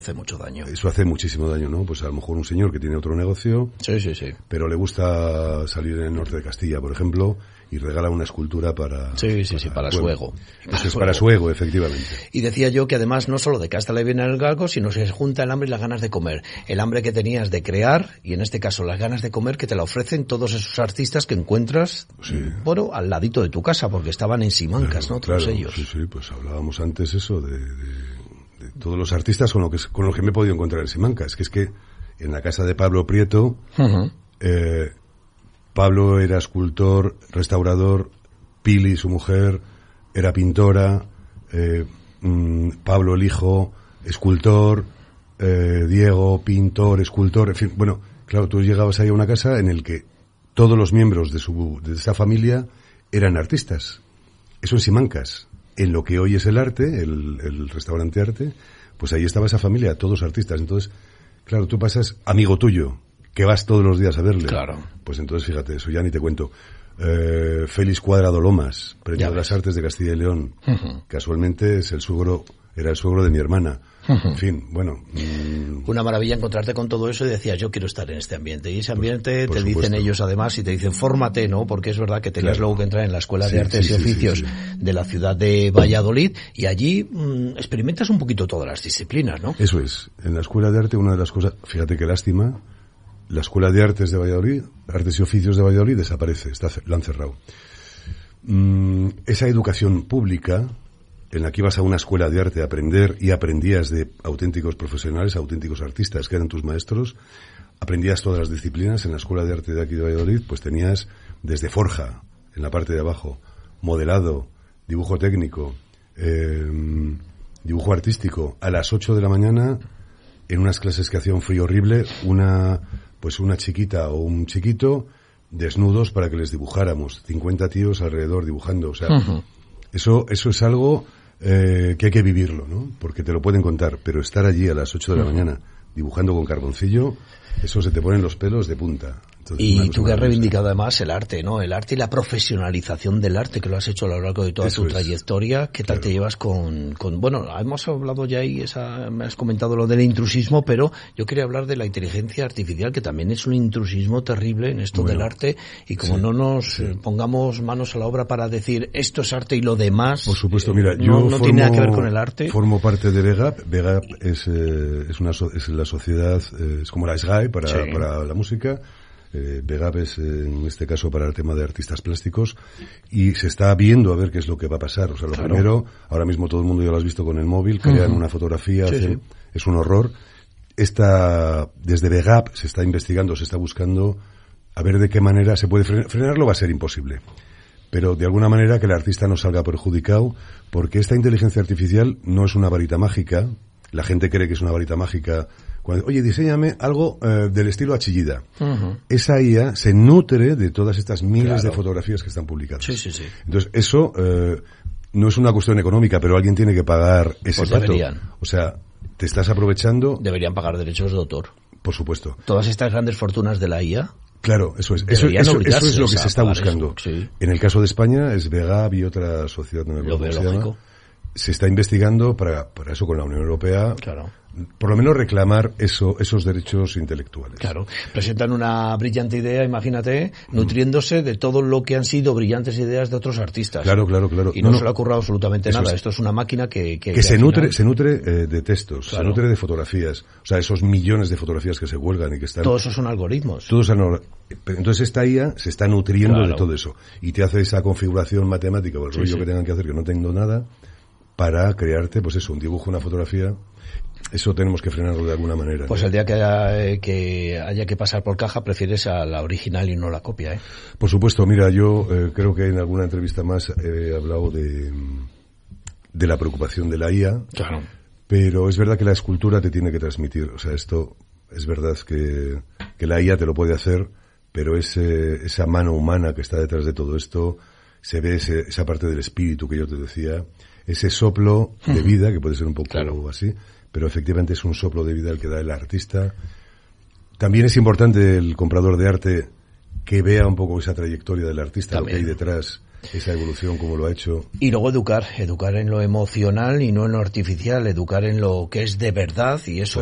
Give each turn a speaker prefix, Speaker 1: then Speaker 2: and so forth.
Speaker 1: hace mucho daño.
Speaker 2: Eso hace muchísimo daño, ¿no? Pues a lo mejor un señor que tiene otro negocio,
Speaker 1: Sí.
Speaker 2: pero le gusta salir en el norte de Castilla, por ejemplo, y regala una escultura para...
Speaker 1: para su ego.
Speaker 2: Eso es para su ego, efectivamente.
Speaker 1: Y decía yo que además no solo de casta le viene el galgo, sino se junta el hambre y las ganas de comer. El hambre que tenías de crear, y en este caso las ganas de comer que te la ofrecen todos esos artistas que encuentras, al ladito de tu casa, porque estaban en Simancas, ¿no? Todos ellos.
Speaker 2: Sí, pues hablábamos antes eso de todos los artistas con los que me he podido encontrar en Simancas. Es que en la casa de Pablo Prieto, Pablo era escultor, restaurador, Pili, su mujer, era pintora, Pablo el hijo, escultor, Diego, pintor, escultor, en fin, bueno, claro, tú llegabas ahí a una casa en el que todos los miembros de esa familia eran artistas. Eso en Simancas. En lo que hoy es el arte, el restaurante arte, pues ahí estaba esa familia, todos artistas. Entonces, claro, tú pasas amigo tuyo, que vas todos los días a verle.
Speaker 1: Claro.
Speaker 2: Pues entonces, fíjate, eso ya ni te cuento. Félix Cuadrado Lomas, Premio de las Artes de Castilla y León. Casualmente era el suegro de mi hermana. En fin, bueno.
Speaker 1: Una maravilla encontrarte con todo eso y decías, yo quiero estar en este ambiente. Y ese ambiente
Speaker 2: por
Speaker 1: te
Speaker 2: supuesto.
Speaker 1: dicen ellos además y te dicen, fórmate, ¿no? Porque es verdad que tenías luego que entrar en la Escuela de Artes y Oficios de la ciudad de Valladolid y allí experimentas un poquito todas las disciplinas, ¿no?
Speaker 2: Eso es. En la Escuela de Arte una de las cosas, fíjate qué lástima, la Escuela de Artes de Valladolid, Artes y Oficios de Valladolid desaparece, la han cerrado. Esa educación pública en la que ibas a una escuela de arte a aprender y aprendías de auténticos profesionales, auténticos artistas que eran tus maestros, aprendías todas las disciplinas. En la Escuela de Arte de aquí de Valladolid pues tenías desde forja, en la parte de abajo, modelado, dibujo técnico, dibujo artístico, a las 8 de la mañana en unas clases que hacía un frío horrible, una chiquita o un chiquito desnudos para que les dibujáramos, 50 tíos alrededor dibujando, o sea, eso es algo que hay que vivirlo, ¿no? Porque te lo pueden contar, pero estar allí a las 8 de la mañana dibujando con carboncillo, eso se te ponen los pelos de punta. Entonces,
Speaker 1: y tú que has reivindicado además el arte, ¿no? El arte y la profesionalización del arte, que lo has hecho a lo largo de toda tu trayectoria. ¿Qué tal te llevas con bueno, hemos hablado ya y me has comentado lo del intrusismo, pero yo quería hablar de la inteligencia artificial, que también es un intrusismo terrible en esto del arte, y como no nos pongamos manos a la obra para decir esto es arte y lo demás,
Speaker 2: por supuesto, mira,
Speaker 1: no tiene nada que ver con el arte.
Speaker 2: Formo parte de VEGAP. VEGAP es la sociedad, es como la SGAE para la música. VEGAP es en este caso para el tema de artistas plásticos y se está viendo a ver qué es lo que va a pasar. O sea, lo primero, ahora mismo todo el mundo ya lo has visto con el móvil, crean una fotografía, es un horror. Desde VEGAP se está investigando, se está buscando a ver de qué manera se puede frenarlo. Va a ser imposible, pero de alguna manera que el artista no salga perjudicado, porque esta inteligencia artificial no es una varita mágica. La gente cree que es una varita mágica. Oye, diséñame algo del estilo Achillida. Esa IA se nutre de todas estas miles de fotografías que están publicadas. Entonces, eso no es una cuestión económica, pero alguien tiene que pagar ese pato.
Speaker 1: Deberían.
Speaker 2: O sea, te estás aprovechando.
Speaker 1: Deberían pagar derechos de autor.
Speaker 2: Por supuesto.
Speaker 1: Todas estas grandes fortunas de la IA.
Speaker 2: Claro, eso es. Eso es lo que se está buscando. En el caso de España es VEGAP y otra sociedad, no me acuerdo cómo se llama. Se está investigando para eso con la Unión Europea.
Speaker 1: Claro.
Speaker 2: Por lo menos reclamar esos derechos intelectuales.
Speaker 1: Claro. Presentan una brillante idea, imagínate, nutriéndose de todo lo que han sido brillantes ideas de otros artistas.
Speaker 2: Claro.
Speaker 1: Y no se le ha ocurrido absolutamente nada. Esto es una máquina que
Speaker 2: se nutre de textos, se nutre de fotografías. O sea, esos millones de fotografías que se cuelgan y que están...
Speaker 1: Todos esos son algoritmos.
Speaker 2: Entonces esta IA se está nutriendo de todo eso. Y te hace esa configuración matemática o el rollo que tengan que hacer, que no tengo nada, para crearte, pues eso, un dibujo, una fotografía. Eso tenemos que frenarlo de alguna manera.
Speaker 1: Pues el día que haya que pasar por caja, prefieres a la original y no la copia, ¿eh?
Speaker 2: Por supuesto, mira, yo creo que en alguna entrevista más he hablado de la preocupación de la IA.
Speaker 1: Claro.
Speaker 2: Pero es verdad que la escultura te tiene que transmitir. O sea, esto es verdad que la IA te lo puede hacer, pero esa mano humana que está detrás de todo esto, se ve esa parte del espíritu que yo te decía, ese soplo de vida, que puede ser un poco así, pero efectivamente es un soplo de vida el que da el artista. También es importante el comprador de arte que vea un poco esa trayectoria del artista, lo que hay detrás, esa evolución como lo ha hecho.
Speaker 1: Y luego educar en lo emocional y no en lo artificial, educar en lo que es de verdad, y eso